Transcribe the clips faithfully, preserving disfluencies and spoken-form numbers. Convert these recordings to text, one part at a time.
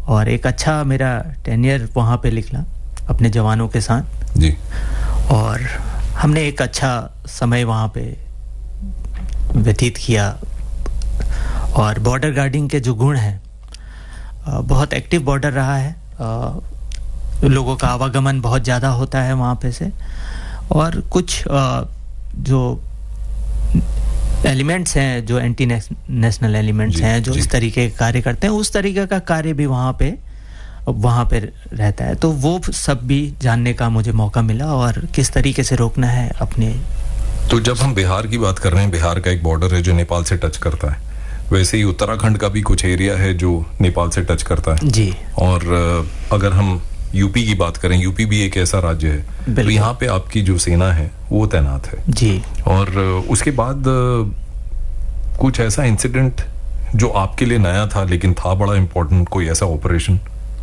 और एक अच्छा मेरा टेन्योर वहाँ पे निकला अपने जवानों के साथ जी और हमने एक अच्छा समय वहाँ पे व्यतीत किया और बॉर्डर गार्डिंग के जो गुण हैं बहुत एक्टिव बॉर्डर रहा है लोगों का आवागमन बहुत ज़्यादा होता है वहाँ पे से और कुछ जो एलिमेंट्स हैं जो एंटी नेशनल एलिमेंट्स हैं जो इस तरीके के कार्य करते हैं उस तरीके का कार्य भी वहाँ पे वहाँ पे रहता है तो वो सब भी जानने का मुझे मौका मिला और किस तरीके से रोकना है अपने। तो जब हम बिहार की बात कर रहे हैं बिहार का एक बॉर्डर है जो नेपाल से टच करता है वैसे ही उत्तराखंड का भी कुछ एरिया है जो नेपाल से टच करता है जी और अगर हम यूपी की बात करें यूपी भी एक ऐसा राज्य है तो यहाँ पे आपकी जो सेना है वो तैनात है जी और उसके बाद कुछ ऐसा इंसिडेंट जो आपके लिए नया था लेकिन था बड़ा इम्पोर्टेंट कोई ऐसा ऑपरेशन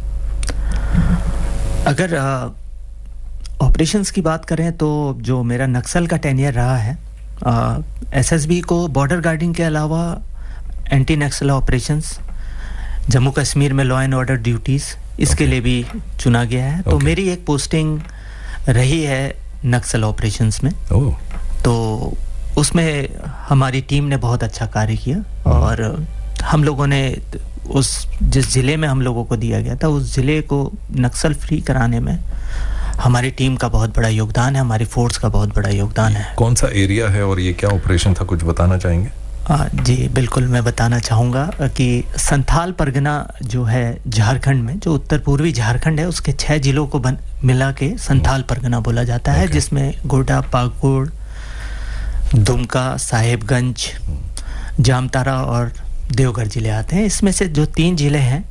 अगर ऑपरेशंस की बात करें तो जो मेरा नक्सल का टेन्योर रहा है एसएसबी को बॉर्डर गार्डिंग के अलावा एंटी नक्सल ऑपरेशंस जम्मू कश्मीर में लॉ एंड ऑर्डर ड्यूटीज इसके okay. लिए भी चुना गया है okay. तो मेरी एक पोस्टिंग रही है नक्सल ऑपरेशंस में oh. तो उसमें हमारी टीम ने बहुत अच्छा कार्य किया oh. और हम लोगों ने उस जिस जिले में हम लोगों को दिया गया था उस जिले को नक्सल फ्री कराने में हमारी टीम का बहुत बड़ा योगदान है हमारी फोर्स का बहुत बड़ा योगदान है। कौन सा एरिया है और ये क्या ऑपरेशन था कुछ बताना चाहेंगे? आ, जी बिल्कुल मैं बताना चाहूँगा कि संथाल परगना जो है झारखंड में जो उत्तर पूर्वी झारखंड है उसके छह जिलों को बन, मिला के संथाल परगना बोला जाता है okay. जिसमें गोड्डा पाकुड़ दुमका साहेबगंज जामताड़ा और देवघर जिले आते हैं इसमें से जो तीन जिले हैं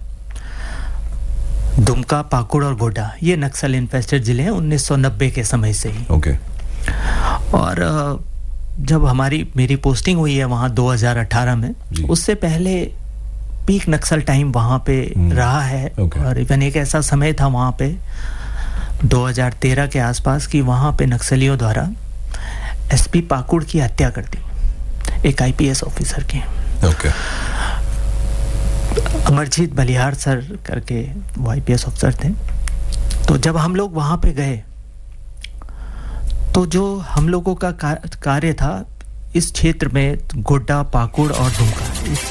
दुमका पाकुड़ और गोड्डा ये नक्सल इन्फेस्टेड जिले हैं उन्नीस सौ नब्बे के समय से ही okay. और जब हमारी मेरी पोस्टिंग हुई है वहाँ दो हज़ार अठारह में उससे पहले पीक नक्सल टाइम वहाँ पे रहा है okay. और इवन एक ऐसा समय था वहाँ पे दो हज़ार तेरह के आसपास कि वहाँ पे नक्सलियों द्वारा एसपी पाकुड़ की हत्या कर दी एक आईपीएस ऑफिसर की okay. अमरजीत बलिहार सर करके वो आईपीएस ऑफिसर थे तो जब हम लोग वहाँ पे गए तो जो हम लोगों का कार्य था इस क्षेत्र में गोड्डा पाकुड़ और दुमका।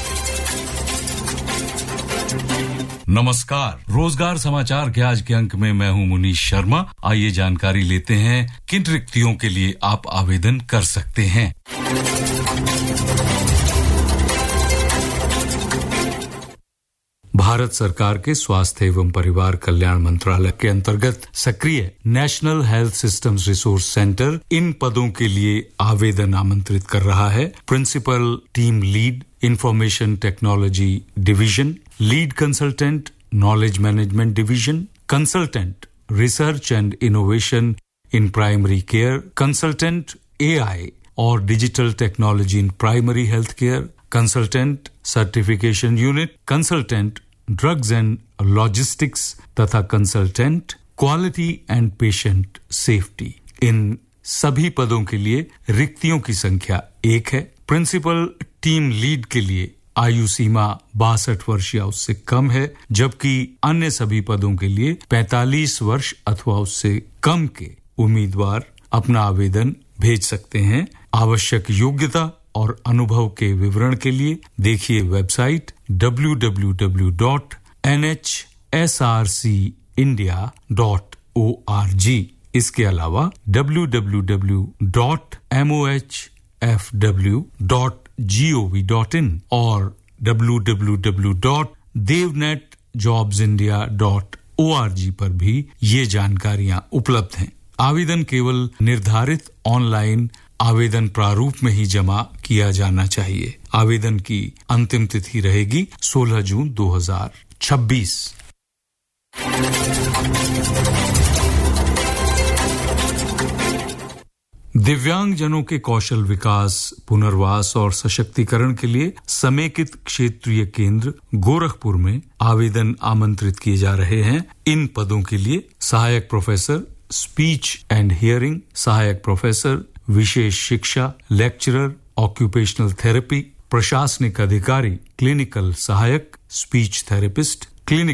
नमस्कार, रोजगार समाचार के आज के अंक में मैं हूं मुनीश शर्मा। आइए जानकारी लेते हैं किन रिक्तियों के लिए आप आवेदन कर सकते हैं। भारत सरकार के स्वास्थ्य एवं परिवार कल्याण मंत्रालय के अंतर्गत सक्रिय national health systems resource centre इन पदों के लिए आवेदन आमंत्रित कर रहा है। Principal team lead information technology division, lead consultant knowledge management division, consultant research and innovation in primary care, consultant AI और digital technology in primary health care, consultant certification unit, consultant drugs and logistics तथा consultant quality and patient safety. इन सभी पदों के लिए रिक्तियों की संख्या एक है। प्रिंसिपल टीम लीड के लिए आयु सीमा बासठ वर्ष या उससे कम है, जबकि अन्य सभी पदों के लिए पैंतालीस वर्ष अथवा उससे कम के उम्मीदवार अपना आवेदन भेज सकते हैं। आवश्यक योग्यता और अनुभव के विवरण के लिए देखिए website W W W dot N H S R C India dot O R G. इसके अलावा W W W dot M O H F W dot G O V dot in और W W W dot देवनेट jobs India dot O R G पर भी ये जानकारियां उपलब्ध हैं। आवेदन केवल निर्धारित ऑनलाइन आवेदन प्रारूप में ही जमा किया जाना चाहिए। आवेदन की अंतिम तिथि रहेगी सोलह जून दो हज़ार छब्बीस। दिव्यांगजनों के कौशल विकास, पुनर्वास और सशक्तिकरण के लिए समेकित क्षेत्रीय केंद्र गोरखपुर में आवेदन आमंत्रित किए जा रहे हैं। इन पदों के लिए सहायक प्रोफेसर स्पीच एंड हियरिंग, सहायक प्रोफेसर विशेष शिक्षा, लेक्चरर ऑक्यूपेशनल थेरेपी, प्रशासनिक अधिकारी, क्लिनिकल सहायक, स्पीच थेरेपिस्ट, क्लिनिक